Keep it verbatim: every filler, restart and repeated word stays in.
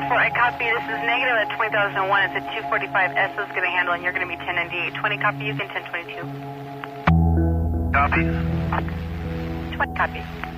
four, I copy. This is negative at twenty thousand one. It's a two forty-five. S is going to handle, and you're going to be ten ninety-eight. twenty copy, you can ten twenty-two. Copy. twenty copy.